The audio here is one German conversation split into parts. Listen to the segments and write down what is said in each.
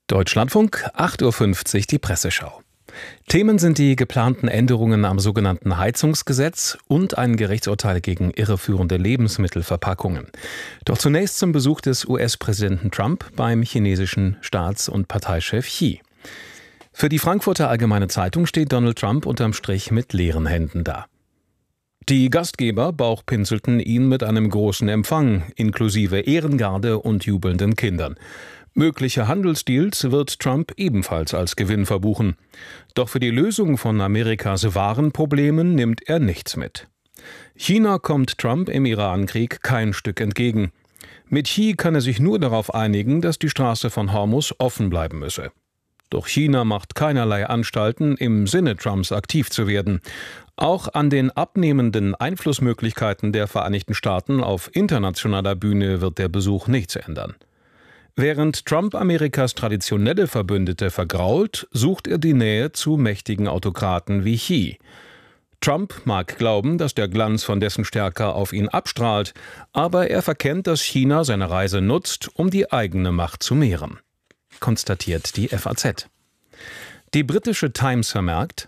Deutschlandfunk, 8:50 Uhr die Presseschau. Themen sind die geplanten Änderungen am sogenannten Heizungsgesetz und ein Gerichtsurteil gegen irreführende Lebensmittelverpackungen. Doch zunächst zum Besuch des US-Präsidenten Trump beim chinesischen Staats- und Parteichef Xi. Für die Frankfurter Allgemeine Zeitung steht Donald Trump unterm Strich mit leeren Händen da. Die Gastgeber bauchpinselten ihn mit einem großen Empfang, inklusive Ehrengarde und jubelnden Kindern. Mögliche Handelsdeals wird Trump ebenfalls als Gewinn verbuchen. Doch für die Lösung von Amerikas wahren Problemen nimmt er nichts mit. China kommt Trump im Irankrieg kein Stück entgegen. Mit Xi kann er sich nur darauf einigen, dass die Straße von Hormuz offen bleiben müsse. Doch China macht keinerlei Anstalten, im Sinne Trumps aktiv zu werden. Auch an den abnehmenden Einflussmöglichkeiten der Vereinigten Staaten auf internationaler Bühne wird der Besuch nichts ändern. Während Trump Amerikas traditionelle Verbündete vergrault, sucht er die Nähe zu mächtigen Autokraten wie Xi. Trump mag glauben, dass der Glanz von dessen Stärke auf ihn abstrahlt, aber er verkennt, dass China seine Reise nutzt, um die eigene Macht zu mehren, konstatiert die FAZ. Die britische Times vermerkt: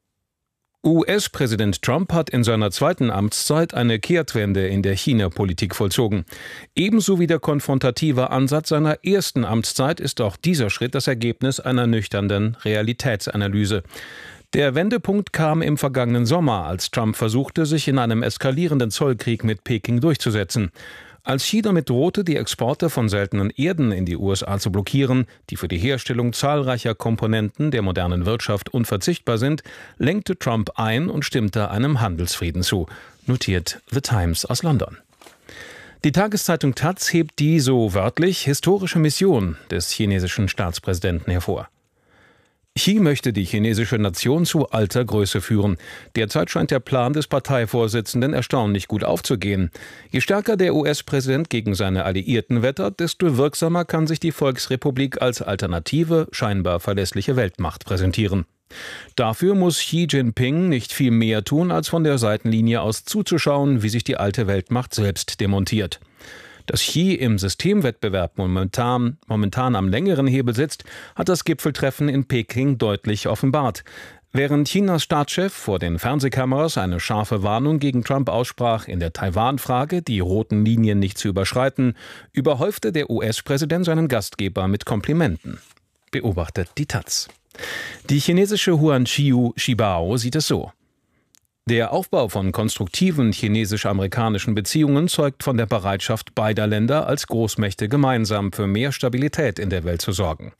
US-Präsident Trump hat in seiner zweiten Amtszeit eine Kehrtwende in der China-Politik vollzogen. Ebenso wie der konfrontative Ansatz seiner ersten Amtszeit ist auch dieser Schritt das Ergebnis einer nüchternen Realitätsanalyse. Der Wendepunkt kam im vergangenen Sommer, als Trump versuchte, sich in einem eskalierenden Zollkrieg mit Peking durchzusetzen. Als Xi damit drohte, die Exporte von seltenen Erden in die USA zu blockieren, die für die Herstellung zahlreicher Komponenten der modernen Wirtschaft unverzichtbar sind, lenkte Trump ein und stimmte einem Handelsfrieden zu, notiert The Times aus London. Die Tageszeitung Taz hebt die, so wörtlich, historische Mission des chinesischen Staatspräsidenten hervor. Xi möchte die chinesische Nation zu alter Größe führen. Derzeit scheint der Plan des Parteivorsitzenden erstaunlich gut aufzugehen. Je stärker der US-Präsident gegen seine Alliierten wettert, desto wirksamer kann sich die Volksrepublik als alternative, scheinbar verlässliche Weltmacht präsentieren. Dafür muss Xi Jinping nicht viel mehr tun, als von der Seitenlinie aus zuzuschauen, wie sich die alte Weltmacht selbst demontiert. Dass Xi im Systemwettbewerb momentan am längeren Hebel sitzt, hat das Gipfeltreffen in Peking deutlich offenbart. Während Chinas Staatschef vor den Fernsehkameras eine scharfe Warnung gegen Trump aussprach, in der Taiwan-Frage die roten Linien nicht zu überschreiten, überhäufte der US-Präsident seinen Gastgeber mit Komplimenten, beobachtet die Taz. Die chinesische Huanqiu Shibao sieht es so: Der Aufbau von konstruktiven chinesisch-amerikanischen Beziehungen zeugt von der Bereitschaft beider Länder als Großmächte gemeinsam für mehr Stabilität in der Welt zu sorgen.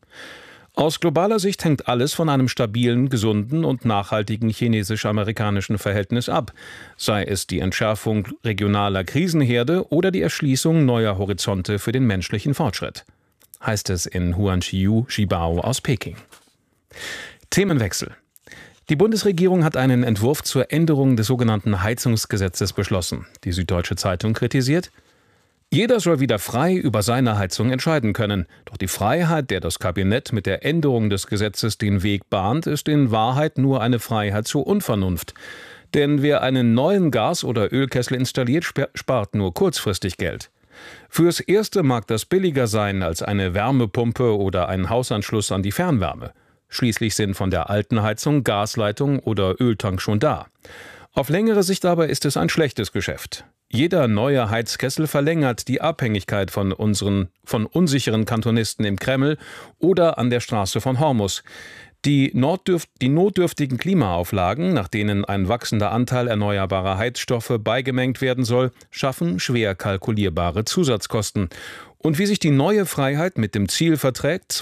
Aus globaler Sicht hängt alles von einem stabilen, gesunden und nachhaltigen chinesisch-amerikanischen Verhältnis ab, sei es die Entschärfung regionaler Krisenherde oder die Erschließung neuer Horizonte für den menschlichen Fortschritt, heißt es in Huanqiu Shibao aus Peking. Themenwechsel. Die Bundesregierung hat einen Entwurf zur Änderung des sogenannten Heizungsgesetzes beschlossen. Die Süddeutsche Zeitung kritisiert: Jeder soll wieder frei über seine Heizung entscheiden können. Doch die Freiheit, der das Kabinett mit der Änderung des Gesetzes den Weg bahnt, ist in Wahrheit nur eine Freiheit zur Unvernunft. Denn wer einen neuen Gas- oder Ölkessel installiert, spart nur kurzfristig Geld. Fürs Erste mag das billiger sein als eine Wärmepumpe oder ein Hausanschluss an die Fernwärme. Schließlich sind von der alten Heizung Gasleitung oder Öltank schon da. Auf längere Sicht aber ist es ein schlechtes Geschäft. Jeder neue Heizkessel verlängert die Abhängigkeit von unsicheren Kantonisten im Kreml oder an der Straße von Hormuz. Die notdürftigen Klimaauflagen, nach denen ein wachsender Anteil erneuerbarer Heizstoffe beigemengt werden soll, schaffen schwer kalkulierbare Zusatzkosten. Und wie sich die neue Freiheit mit dem Ziel verträgt,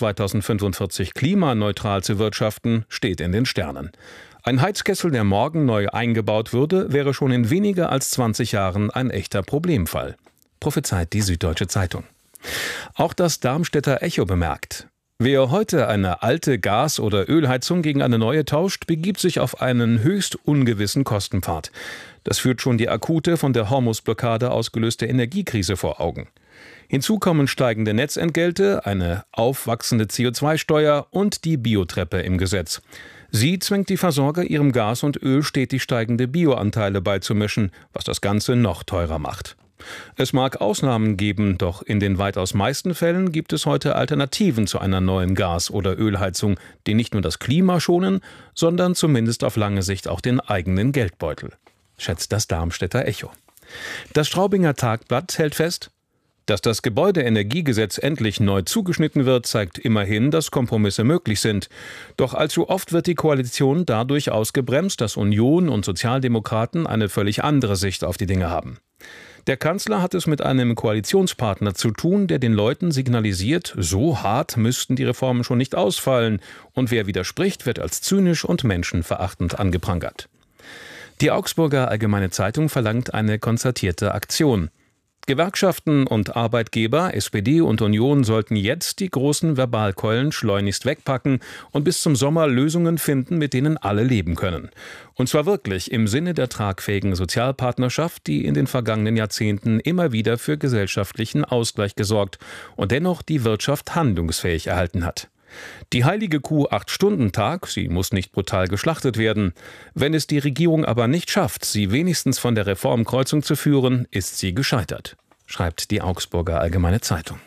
2045 klimaneutral zu wirtschaften, steht in den Sternen. Ein Heizkessel, der morgen neu eingebaut würde, wäre schon in weniger als 20 Jahren ein echter Problemfall, prophezeit die Süddeutsche Zeitung. Auch das Darmstädter Echo bemerkt: Wer heute eine alte Gas- oder Ölheizung gegen eine neue tauscht, begibt sich auf einen höchst ungewissen Kostenpfad. Das führt schon die akute, von der Hormuz-Blockade ausgelöste Energiekrise vor Augen. Hinzu kommen steigende Netzentgelte, eine aufwachsende CO2-Steuer und die Biotreppe im Gesetz. Sie zwingt die Versorger, ihrem Gas und Öl stetig steigende Bioanteile beizumischen, was das Ganze noch teurer macht. Es mag Ausnahmen geben, doch in den weitaus meisten Fällen gibt es heute Alternativen zu einer neuen Gas- oder Ölheizung, die nicht nur das Klima schonen, sondern zumindest auf lange Sicht auch den eigenen Geldbeutel, schätzt das Darmstädter Echo. Das Straubinger Tagblatt hält fest: Dass das Gebäudeenergiegesetz endlich neu zugeschnitten wird, zeigt immerhin, dass Kompromisse möglich sind. Doch allzu oft wird die Koalition dadurch ausgebremst, dass Union und Sozialdemokraten eine völlig andere Sicht auf die Dinge haben. Der Kanzler hat es mit einem Koalitionspartner zu tun, der den Leuten signalisiert, so hart müssten die Reformen schon nicht ausfallen, und wer widerspricht, wird als zynisch und menschenverachtend angeprangert. Die Augsburger Allgemeine Zeitung verlangt eine konzertierte Aktion. Gewerkschaften und Arbeitgeber, SPD und Union sollten jetzt die großen Verbalkeulen schleunigst wegpacken und bis zum Sommer Lösungen finden, mit denen alle leben können. Und zwar wirklich im Sinne der tragfähigen Sozialpartnerschaft, die in den vergangenen Jahrzehnten immer wieder für gesellschaftlichen Ausgleich gesorgt und dennoch die Wirtschaft handlungsfähig erhalten hat. Die heilige Kuh 8-Stunden-Tag, sie muss nicht brutal geschlachtet werden. Wenn es die Regierung aber nicht schafft, sie wenigstens von der Reformkreuzung zu führen, ist sie gescheitert, schreibt die Augsburger Allgemeine Zeitung.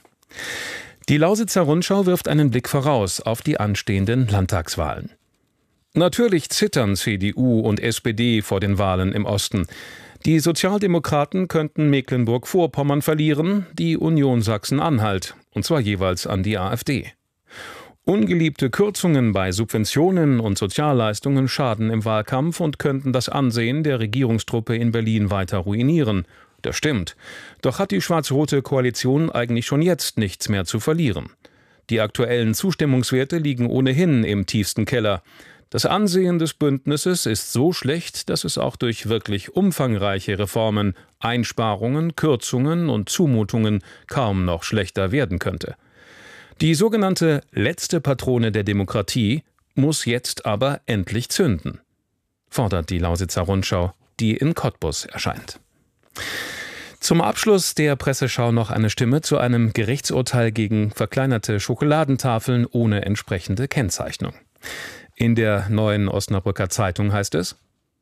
Die Lausitzer Rundschau wirft einen Blick voraus auf die anstehenden Landtagswahlen. Natürlich zittern CDU und SPD vor den Wahlen im Osten. Die Sozialdemokraten könnten Mecklenburg-Vorpommern verlieren, die Union Sachsen-Anhalt, und zwar jeweils an die AfD. Ungeliebte Kürzungen bei Subventionen und Sozialleistungen schaden im Wahlkampf und könnten das Ansehen der Regierungstruppe in Berlin weiter ruinieren. Das stimmt. Doch hat die schwarz-rote Koalition eigentlich schon jetzt nichts mehr zu verlieren. Die aktuellen Zustimmungswerte liegen ohnehin im tiefsten Keller. Das Ansehen des Bündnisses ist so schlecht, dass es auch durch wirklich umfangreiche Reformen, Einsparungen, Kürzungen und Zumutungen kaum noch schlechter werden könnte. Die sogenannte letzte Patrone der Demokratie muss jetzt aber endlich zünden, fordert die Lausitzer Rundschau, die in Cottbus erscheint. Zum Abschluss der Presseschau noch eine Stimme zu einem Gerichtsurteil gegen verkleinerte Schokoladentafeln ohne entsprechende Kennzeichnung. In der Neuen Osnabrücker Zeitung heißt es: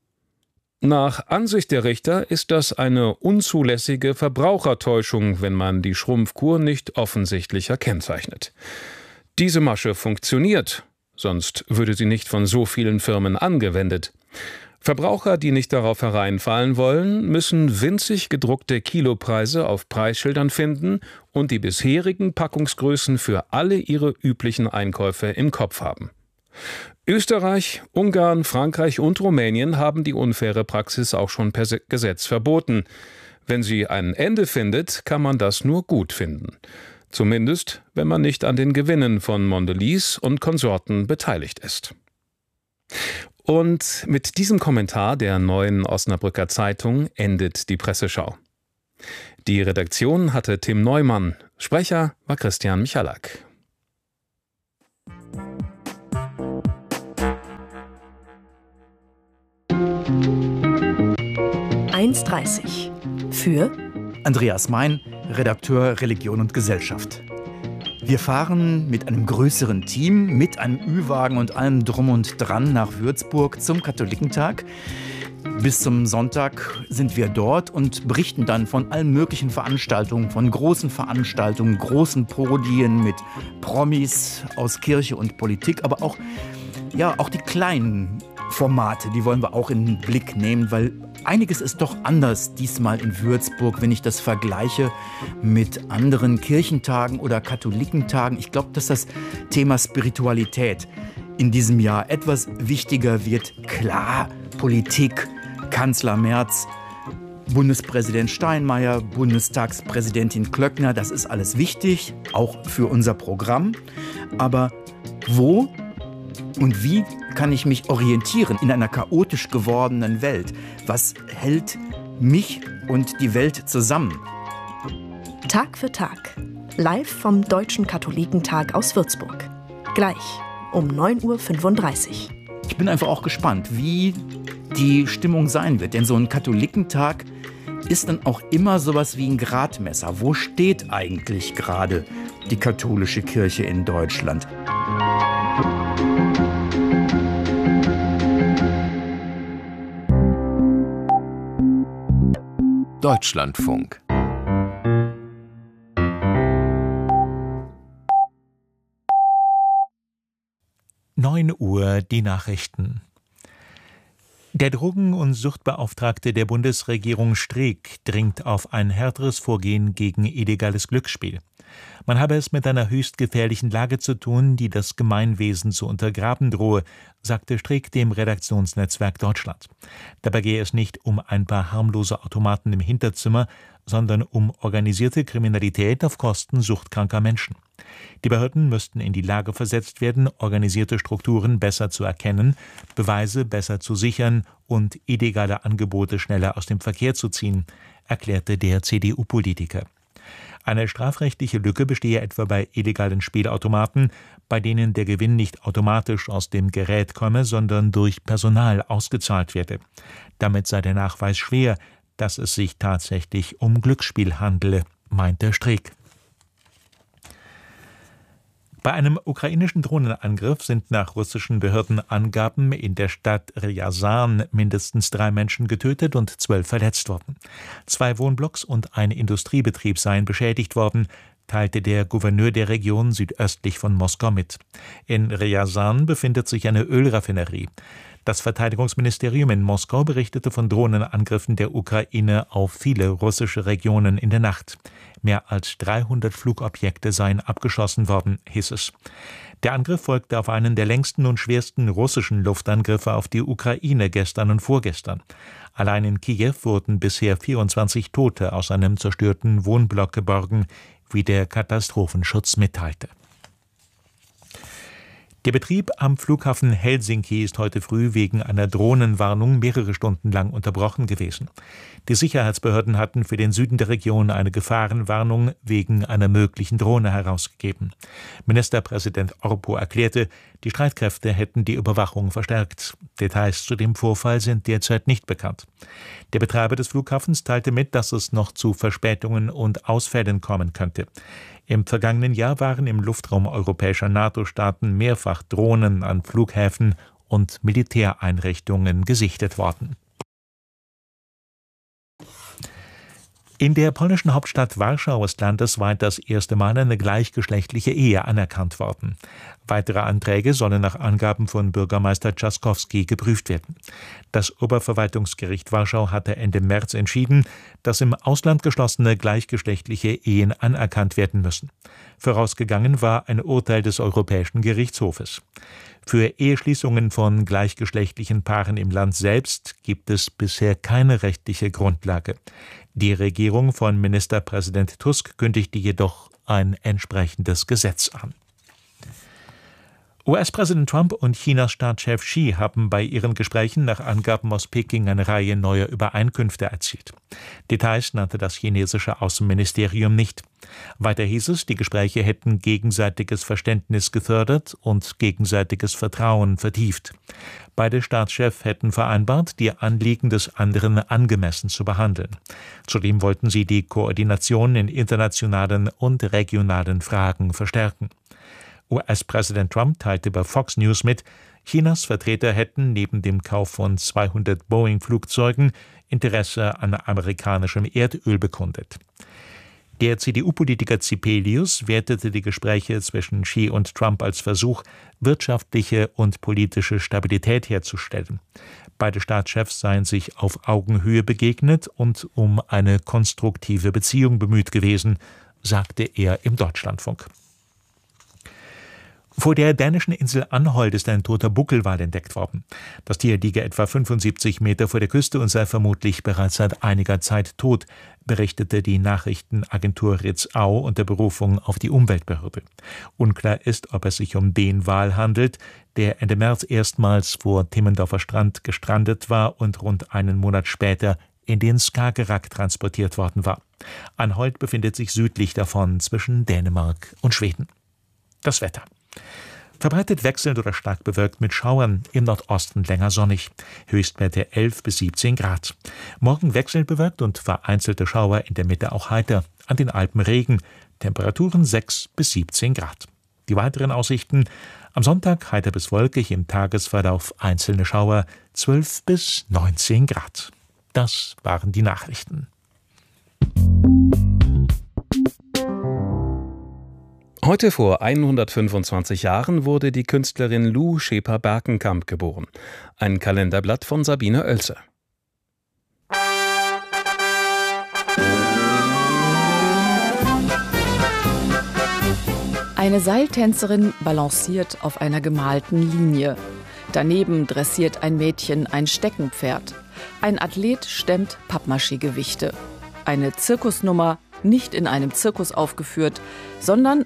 Nach Ansicht der Richter ist das eine unzulässige Verbrauchertäuschung, wenn man die Schrumpfkur nicht offensichtlicher kennzeichnet. Diese Masche funktioniert, sonst würde sie nicht von so vielen Firmen angewendet. Verbraucher, die nicht darauf hereinfallen wollen, müssen winzig gedruckte Kilopreise auf Preisschildern finden und die bisherigen Packungsgrößen für alle ihre üblichen Einkäufe im Kopf haben. Österreich, Ungarn, Frankreich und Rumänien haben die unfaire Praxis auch schon per Gesetz verboten. Wenn sie ein Ende findet, kann man das nur gut finden. Zumindest, wenn man nicht an den Gewinnen von Mondelez und Konsorten beteiligt ist. Und mit diesem Kommentar der Neuen Osnabrücker Zeitung endet die Presseschau. Die Redaktion hatte Tim Neumann, Sprecher war Christian Michalak. 1:30 für Andreas Mein, Redakteur Religion und Gesellschaft. Wir fahren mit einem größeren Team, mit einem Ü-Wagen und allem drum und dran nach Würzburg zum Katholikentag. Bis zum Sonntag sind wir dort und berichten dann von allen möglichen Veranstaltungen, von großen Veranstaltungen, großen Podien mit Promis aus Kirche und Politik, aber auch die kleinen Formate, die wollen wir auch in den Blick nehmen, weil einiges ist doch anders diesmal in Würzburg, wenn ich das vergleiche mit anderen Kirchentagen oder Katholikentagen. Ich glaube, dass das Thema Spiritualität in diesem Jahr etwas wichtiger wird. Klar, Politik, Kanzler Merz, Bundespräsident Steinmeier, Bundestagspräsidentin Klöckner, das ist alles wichtig, auch für unser Programm. Aber wo und wie kann ich mich orientieren in einer chaotisch gewordenen Welt? Was hält mich und die Welt zusammen? Tag für Tag. Live vom Deutschen Katholikentag aus Würzburg. Gleich um 9:35 Uhr. Ich bin einfach auch gespannt, wie die Stimmung sein wird. Denn so ein Katholikentag ist dann auch immer sowas wie ein Gradmesser. Wo steht eigentlich gerade die katholische Kirche in Deutschland? Deutschlandfunk 9 Uhr die Nachrichten. Der Drogen- und Suchtbeauftragte der Bundesregierung Streeck dringt auf ein härteres Vorgehen gegen illegales Glücksspiel. Man habe es mit einer höchst gefährlichen Lage zu tun, die das Gemeinwesen zu untergraben drohe, sagte Streeck dem Redaktionsnetzwerk Deutschland. Dabei gehe es nicht um ein paar harmlose Automaten im Hinterzimmer, sondern um organisierte Kriminalität auf Kosten suchtkranker Menschen. Die Behörden müssten in die Lage versetzt werden, organisierte Strukturen besser zu erkennen, Beweise besser zu sichern und illegale Angebote schneller aus dem Verkehr zu ziehen, erklärte der CDU-Politiker. Eine strafrechtliche Lücke bestehe etwa bei illegalen Spielautomaten, bei denen der Gewinn nicht automatisch aus dem Gerät komme, sondern durch Personal ausgezahlt werde. Damit sei der Nachweis schwer, dass es sich tatsächlich um Glücksspiel handele, meinte Streeck. Bei einem ukrainischen Drohnenangriff sind nach russischen Behördenangaben in der Stadt Ryazan mindestens 3 Menschen getötet und 12 verletzt worden. 2 Wohnblocks und ein Industriebetrieb seien beschädigt worden, teilte der Gouverneur der Region südöstlich von Moskau mit. In Ryazan befindet sich eine Ölraffinerie. Das Verteidigungsministerium in Moskau berichtete von Drohnenangriffen der Ukraine auf viele russische Regionen in der Nacht. Mehr als 300 Flugobjekte seien abgeschossen worden, hieß es. Der Angriff folgte auf einen der längsten und schwersten russischen Luftangriffe auf die Ukraine gestern und vorgestern. Allein in Kiew wurden bisher 24 Tote aus einem zerstörten Wohnblock geborgen, wie der Katastrophenschutz mitteilte. Der Betrieb am Flughafen Helsinki ist heute früh wegen einer Drohnenwarnung mehrere Stunden lang unterbrochen gewesen. Die Sicherheitsbehörden hatten für den Süden der Region eine Gefahrenwarnung wegen einer möglichen Drohne herausgegeben. Ministerpräsident Orpo erklärte, die Streitkräfte hätten die Überwachung verstärkt. Details zu dem Vorfall sind derzeit nicht bekannt. Der Betreiber des Flughafens teilte mit, dass es noch zu Verspätungen und Ausfällen kommen könnte. Im vergangenen Jahr waren im Luftraum europäischer NATO-Staaten mehrfach Drohnen an Flughäfen und Militäreinrichtungen gesichtet worden. In der polnischen Hauptstadt Warschau ist landesweit das erste Mal eine gleichgeschlechtliche Ehe anerkannt worden. Weitere Anträge sollen nach Angaben von Bürgermeister Trzaskowski geprüft werden. Das Oberverwaltungsgericht Warschau hatte Ende März entschieden, dass im Ausland geschlossene gleichgeschlechtliche Ehen anerkannt werden müssen. Vorausgegangen war ein Urteil des Europäischen Gerichtshofes. Für Eheschließungen von gleichgeschlechtlichen Paaren im Land selbst gibt es bisher keine rechtliche Grundlage. Die Regierung von Ministerpräsident Tusk kündigte jedoch ein entsprechendes Gesetz an. US-Präsident Trump und Chinas Staatschef Xi haben bei ihren Gesprächen nach Angaben aus Peking eine Reihe neuer Übereinkünfte erzielt. Details nannte das chinesische Außenministerium nicht. Weiter hieß es, die Gespräche hätten gegenseitiges Verständnis gefördert und gegenseitiges Vertrauen vertieft. Beide Staatschefs hätten vereinbart, die Anliegen des anderen angemessen zu behandeln. Zudem wollten sie die Koordination in internationalen und regionalen Fragen verstärken. US-Präsident Trump teilte bei Fox News mit, Chinas Vertreter hätten neben dem Kauf von 200 Boeing-Flugzeugen Interesse an amerikanischem Erdöl bekundet. Der CDU-Politiker Zipelius wertete die Gespräche zwischen Xi und Trump als Versuch, wirtschaftliche und politische Stabilität herzustellen. Beide Staatschefs seien sich auf Augenhöhe begegnet und um eine konstruktive Beziehung bemüht gewesen, sagte er im Deutschlandfunk. Vor der dänischen Insel Anholt ist ein toter Buckelwal entdeckt worden. Das Tier liege etwa 75 Meter vor der Küste und sei vermutlich bereits seit einiger Zeit tot, berichtete die Nachrichtenagentur Ritzau unter Berufung auf die Umweltbehörde. Unklar ist, ob es sich um den Wal handelt, der Ende März erstmals vor Timmendorfer Strand gestrandet war und rund einen Monat später in den Skagerrak transportiert worden war. Anholt befindet sich südlich davon zwischen Dänemark und Schweden. Das Wetter. Verbreitet wechselnd oder stark bewölkt mit Schauern, im Nordosten länger sonnig. Höchstwerte 11 bis 17 Grad. Morgen wechselnd bewölkt und vereinzelte Schauer, in der Mitte auch heiter. An den Alpen Regen. Temperaturen 6 bis 17 Grad. Die weiteren Aussichten: am Sonntag heiter bis wolkig, im Tagesverlauf einzelne Schauer, 12 bis 19 Grad. Das waren die Nachrichten. Heute vor 125 Jahren wurde die Künstlerin Lou Scheper-Berkenkamp geboren. Ein Kalenderblatt von Sabine Oelze. Eine Seiltänzerin balanciert auf einer gemalten Linie. Daneben dressiert ein Mädchen ein Steckenpferd. Ein Athlet stemmt Pappmaché-Gewichte. Eine Zirkusnummer, nicht in einem Zirkus aufgeführt, sondern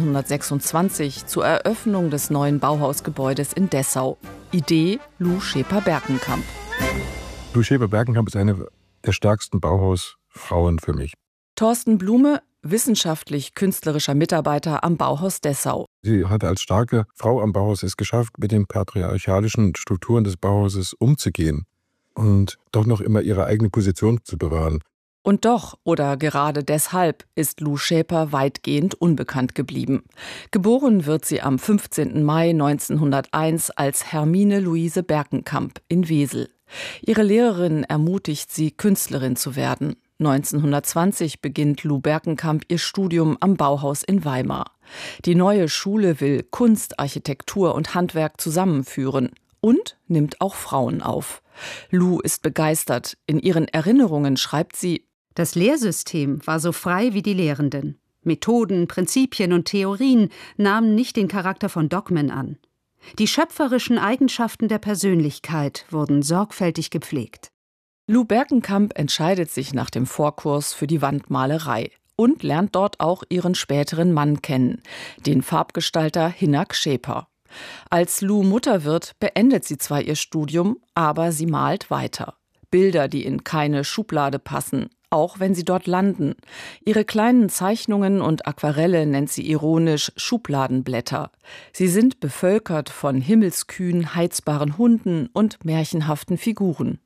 1926 zur Eröffnung des neuen Bauhausgebäudes in Dessau. Idee Lou Scheper-Berkenkamp. Lou Scheper-Berkenkamp ist eine der stärksten Bauhausfrauen für mich. Thorsten Blume, wissenschaftlich-künstlerischer Mitarbeiter am Bauhaus Dessau. Sie hat als starke Frau am Bauhaus es geschafft, mit den patriarchalischen Strukturen des Bauhauses umzugehen und doch noch immer ihre eigene Position zu bewahren. Und doch, oder gerade deshalb, ist Lou Scheper weitgehend unbekannt geblieben. Geboren wird sie am 15. Mai 1901 als Hermine Luise Berkenkamp in Wesel. Ihre Lehrerin ermutigt sie, Künstlerin zu werden. 1920 beginnt Lou Berkenkamp ihr Studium am Bauhaus in Weimar. Die neue Schule will Kunst, Architektur und Handwerk zusammenführen und nimmt auch Frauen auf. Lou ist begeistert. In ihren Erinnerungen schreibt sie: Das Lehrsystem war so frei wie die Lehrenden. Methoden, Prinzipien und Theorien nahmen nicht den Charakter von Dogmen an. Die schöpferischen Eigenschaften der Persönlichkeit wurden sorgfältig gepflegt. Lou Berkenkamp entscheidet sich nach dem Vorkurs für die Wandmalerei und lernt dort auch ihren späteren Mann kennen, den Farbgestalter Hinnerk Scheper. Als Lou Mutter wird, beendet sie zwar ihr Studium, aber sie malt weiter. Bilder, die in keine Schublade passen, auch wenn sie dort landen. Ihre kleinen Zeichnungen und Aquarelle nennt sie ironisch Schubladenblätter. Sie sind bevölkert von himmelskühn heizbaren Hunden und märchenhaften Figuren.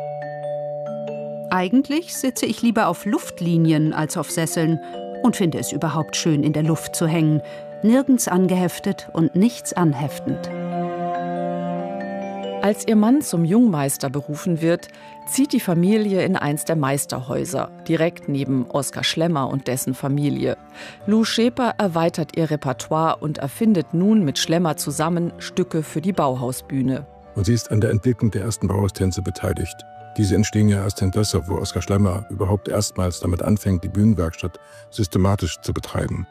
Eigentlich sitze ich lieber auf Luftlinien als auf Sesseln und finde es überhaupt schön, in der Luft zu hängen, nirgends angeheftet und nichts anheftend. Als ihr Mann zum Jungmeister berufen wird, zieht die Familie in eins der Meisterhäuser, direkt neben Oskar Schlemmer und dessen Familie. Lou Scheper erweitert ihr Repertoire und erfindet nun mit Schlemmer zusammen Stücke für die Bauhausbühne. Und sie ist an der Entwicklung der ersten Bauhaustänze beteiligt. Diese entstehen ja erst in Dessau, wo Oskar Schlemmer überhaupt erstmals damit anfängt, die Bühnenwerkstatt systematisch zu betreiben.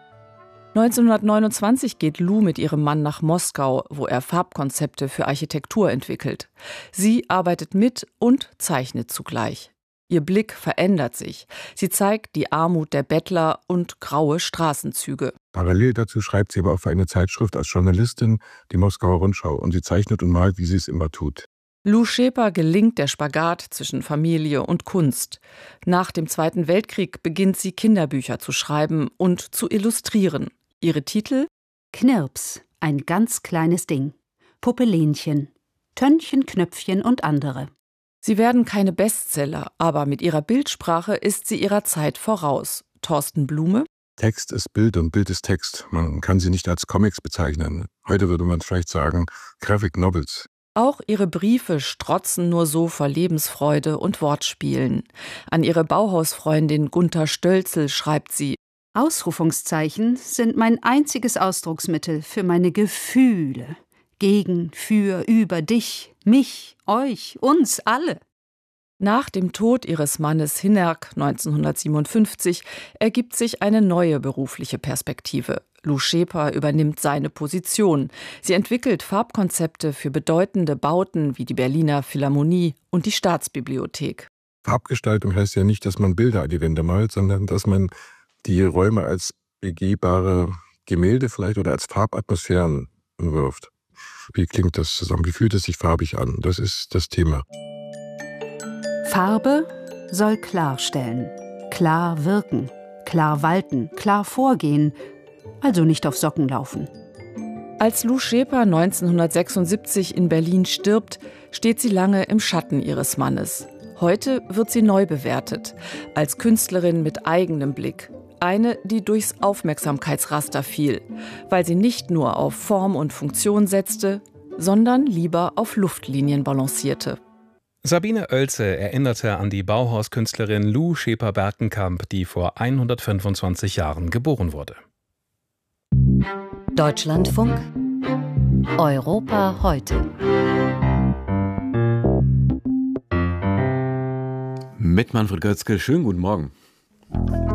1929 geht Lou mit ihrem Mann nach Moskau, wo er Farbkonzepte für Architektur entwickelt. Sie arbeitet mit und zeichnet zugleich. Ihr Blick verändert sich. Sie zeigt die Armut der Bettler und graue Straßenzüge. Parallel dazu schreibt sie aber auch für eine Zeitschrift als Journalistin, die Moskauer Rundschau, und sie zeichnet und malt, wie sie es immer tut. Lou Scheper gelingt der Spagat zwischen Familie und Kunst. Nach dem Zweiten Weltkrieg beginnt sie Kinderbücher zu schreiben und zu illustrieren. Ihre Titel: Knirps, ein ganz kleines Ding. Puppelenchen, Tönnchen, Knöpfchen und andere. Sie werden keine Bestseller, aber mit ihrer Bildsprache ist sie ihrer Zeit voraus. Thorsten Blume: Text ist Bild und Bild ist Text. Man kann sie nicht als Comics bezeichnen. Heute würde man vielleicht sagen Graphic Novels. Auch ihre Briefe strotzen nur so vor Lebensfreude und Wortspielen. An ihre Bauhausfreundin Gunther Stölzel schreibt sie: Ausrufungszeichen sind mein einziges Ausdrucksmittel für meine Gefühle. Gegen, für, über dich, mich, euch, uns alle. Nach dem Tod ihres Mannes Hinnerk 1957 ergibt sich eine neue berufliche Perspektive. Lou Scheper übernimmt seine Position. Sie entwickelt Farbkonzepte für bedeutende Bauten wie die Berliner Philharmonie und die Staatsbibliothek. Farbgestaltung heißt ja nicht, dass man Bilder an die Wände malt, sondern dass man die Räume als begehbare Gemälde vielleicht oder als Farbatmosphären entwirft. Wie klingt das zusammen? Wie fühlt es sich farbig an? Das ist das Thema. Farbe soll klarstellen, klar wirken, klar walten, klar vorgehen, also nicht auf Socken laufen. Als Lou Scheper 1976 in Berlin stirbt, steht sie lange im Schatten ihres Mannes. Heute wird sie neu bewertet, als Künstlerin mit eigenem Blick. Eine, die durchs Aufmerksamkeitsraster fiel, weil sie nicht nur auf Form und Funktion setzte, sondern lieber auf Luftlinien balancierte. Sabine Oelze erinnerte an die Bauhauskünstlerin Lou Scheper-Berkenkamp, die vor 125 Jahren geboren wurde. Deutschlandfunk Europa heute. Mit Manfred Götzke, schönen guten Morgen.